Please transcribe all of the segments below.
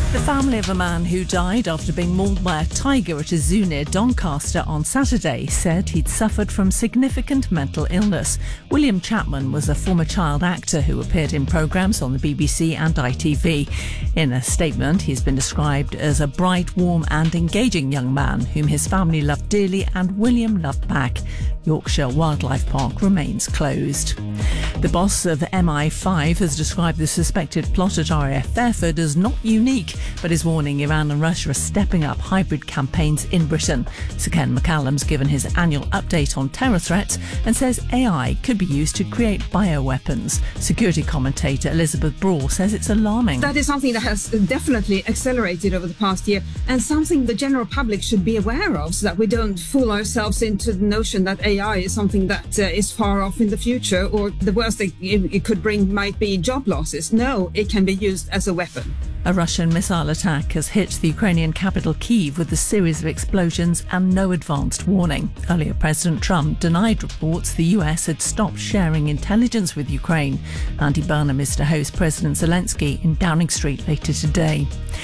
The family of a man who died after being mauled by a tiger at a zoo near Doncaster on Saturday said he'd suffered from significant mental illness. William Chapman was a former child actor who appeared in programmes on the BBC and ITV. In a statement, he's been described as a bright, warm and engaging young man whom his family loved dearly and William loved back. Yorkshire Wildlife Park remains closed. The boss of MI5 has described the suspected plot at RAF Fairford as not unique, but is warning Iran and Russia are stepping up hybrid campaigns in Britain. Sir Ken McCallum's given his annual update on terror threats and says AI could be used to create bioweapons. Security commentator Elizabeth Braw says it's alarming. That is something that has definitely accelerated over the past year, and something the general public should be aware of, so that we don't fool ourselves into the notion that AI is something that is far off in the future, or the worst thing it could bring might be job losses. No, it can be used as a weapon. A Russian missile attack has hit the Ukrainian capital Kyiv with a series of explosions and no advanced warning. Earlier, President Trump denied reports the US had stopped sharing intelligence with Ukraine. Andy Burnham is to host President Zelensky in Downing Street later today.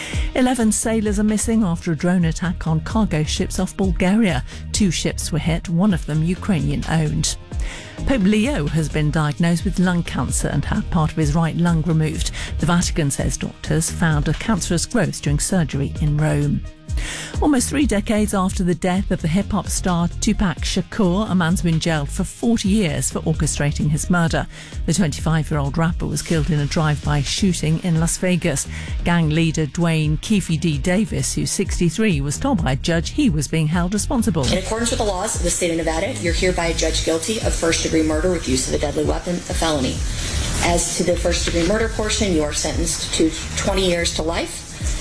11 sailors are missing after a drone attack on cargo ships off Bulgaria. 2 ships were hit, one of them Ukrainian-owned. Pope Leo has been diagnosed with lung cancer and had part of his right lung removed. The Vatican says doctors found a cancerous growth during surgery in Rome. Almost 3 decades after the death of the hip-hop star Tupac Shakur, a man's been jailed for 40 years for orchestrating his murder. The 25-year-old rapper was killed in a drive-by shooting in Las Vegas. Gang leader Dwayne Keefe D. Davis, who's 63, was told by a judge he was being held responsible. In accordance with the laws of the state of Nevada, you're hereby judged guilty of first-degree murder with use of a deadly weapon, a felony. As to the first-degree murder portion, you are sentenced to 20 years to life.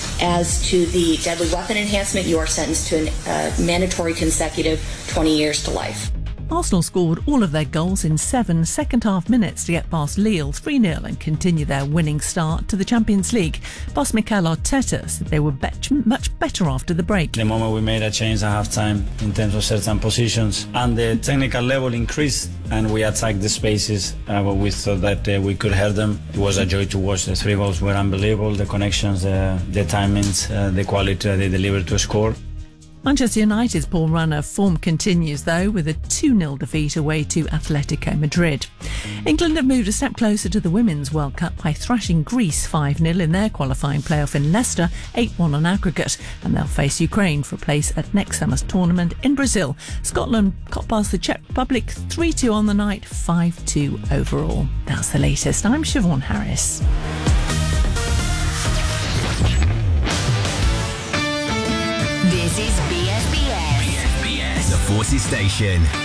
As to the deadly weapon enhancement, you are sentenced to a mandatory consecutive 20 years to life. Arsenal scored all of their goals in 7 second-half minutes to get past Lille 3-0 and continue their winning start to the Champions League. Boss Mikel Arteta said they were much better after the break. The moment we made a change at half-time in terms of certain positions and the technical level increased and we attacked the spaces where we thought that we could hurt them. It was a joy to watch. The 3 goals were unbelievable. The connections, the timings, the quality they delivered to score. Manchester United's poor run of form continues, though, with a 2-0 defeat away to Atletico Madrid. England have moved a step closer to the Women's World Cup by thrashing Greece 5-0 in their qualifying playoff in Leicester, 8-1 on aggregate, and they'll face Ukraine for a place at next summer's tournament in Brazil. Scotland got past the Czech Republic 3-2 on the night, 5-2 overall. That's the latest. I'm Siobhan Harris. This is BSBS. The Forces Station.